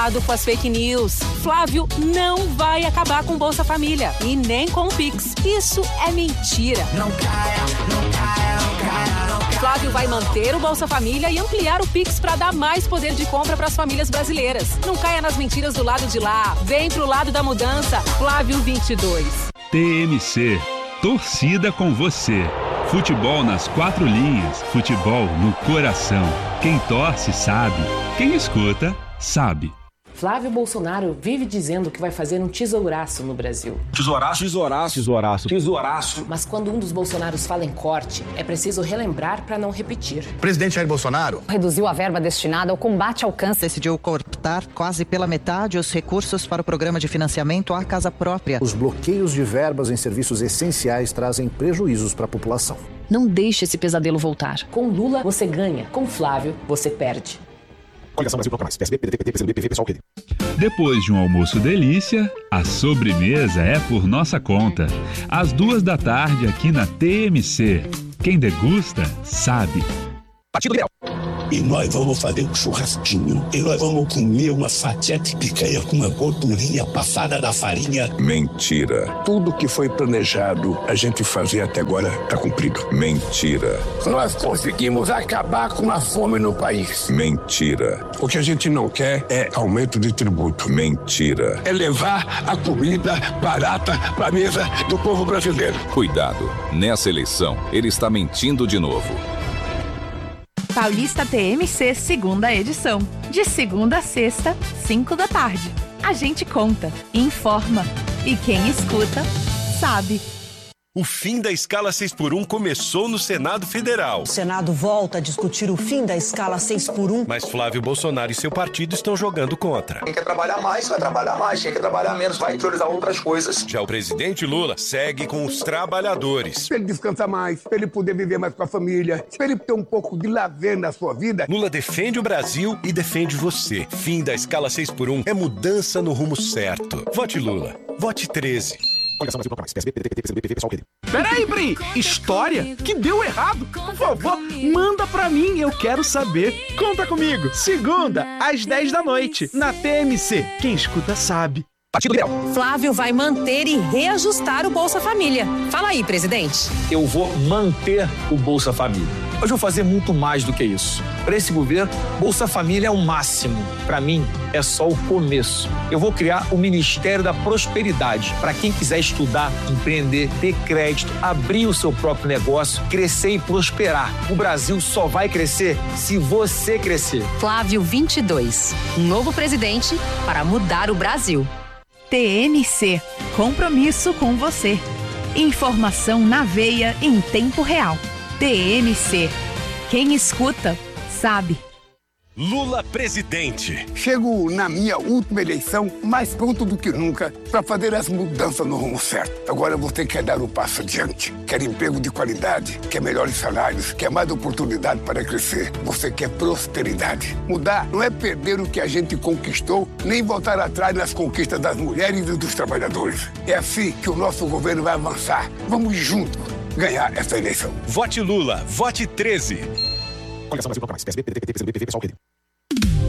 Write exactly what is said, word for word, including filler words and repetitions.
Cuidado com as fake news. Flávio não vai acabar com Bolsa Família e nem com o Pix. Isso é mentira. Não caia, não caia, não caia, não caia. Flávio vai manter o Bolsa Família e ampliar o Pix para dar mais poder de compra para as famílias brasileiras. Não caia nas mentiras do lado de lá. Vem pro lado da mudança. Flávio vinte e dois. T M C. Torcida com você. Futebol nas quatro linhas. Futebol no coração. Quem torce sabe. Quem escuta sabe. Flávio Bolsonaro vive dizendo que vai fazer um tesouraço no Brasil. Tesouraço? Tesouraço. Tesouraço. Tesouraço. Mas quando um dos Bolsonaros fala em corte, é preciso relembrar para não repetir. O presidente Jair Bolsonaro reduziu a verba destinada ao combate ao câncer. Decidiu cortar quase pela metade os recursos para o programa de financiamento à casa própria. Os bloqueios de verbas em serviços essenciais trazem prejuízos para a população. Não deixe esse pesadelo voltar. Com Lula, você ganha. Com Flávio, você perde. Coligação Brasil Bloco Mais, P S B, P D T, P T, P C M B, P V, Pessoal, P D. Depois de um almoço delícia, a sobremesa é por nossa conta. Às duas da tarde aqui na T M C. Quem degusta, sabe. Partido Liberal. E nós vamos fazer um churrasquinho. E nós vamos comer uma fatia de picanha com uma gordurinha passada da farinha. Mentira. Tudo que foi planejado a gente fazer até agora está cumprido. Mentira. Nós conseguimos acabar com a fome no país. Mentira. O que a gente não quer é aumento de tributo. Mentira. É levar a comida barata para a mesa do povo brasileiro. Cuidado. Nessa eleição, ele está mentindo de novo. Paulista T M C, segunda edição. De segunda a sexta, cinco da tarde. A gente conta, informa. E quem escuta, sabe. O fim da escala seis por um começou no Senado Federal. O Senado volta a discutir o fim da escala seis por um. Mas Flávio Bolsonaro e seu partido estão jogando contra. Quem quer trabalhar mais, vai trabalhar mais. Quem quer trabalhar menos, vai priorizar outras coisas. Já o presidente Lula segue com os trabalhadores. Pra ele descansar mais, pra ele poder viver mais com a família, pra ele ter um pouco de lazer na sua vida. Lula defende o Brasil e defende você. Fim da escala seis por um é mudança no rumo certo. Vote Lula. Vote treze. Coligação Brasil Bloco Mais, P S B, P D T, P T, P C M B, P V, Pessoal, P D. Peraí, peraí. História que deu errado? Por favor, manda pra mim, eu quero saber. Conta comigo. Segunda, às dez da noite, na T M C. Quem escuta sabe. Partido Liberal. Flávio vai manter e reajustar o Bolsa Família. Fala aí, presidente. Eu vou manter o Bolsa Família. Mas vou fazer muito mais do que isso. Para esse governo, Bolsa Família é o máximo. Para mim, é só o começo. Eu vou criar o Ministério da Prosperidade para quem quiser estudar, empreender, ter crédito, abrir o seu próprio negócio, crescer e prosperar. O Brasil só vai crescer se você crescer. Flávio vinte e dois. Um novo presidente para mudar o Brasil. T M C. Compromisso com você. Informação na veia em tempo real. T M C. Quem escuta, sabe. Lula presidente. Chego na minha última eleição mais pronto do que nunca para fazer as mudanças no rumo certo. Agora você quer dar um passo adiante. Quer emprego de qualidade, quer melhores salários, quer mais oportunidade para crescer. Você quer prosperidade. Mudar não é perder o que a gente conquistou, nem voltar atrás nas conquistas das mulheres e dos trabalhadores. É assim que o nosso governo vai avançar. Vamos juntos ganhar essa eleição. Vote Lula. Vote treze. Coligação Brasil Bloco Mais, P S B, P D T, P T, P C M B, P V, Pessoal, P D.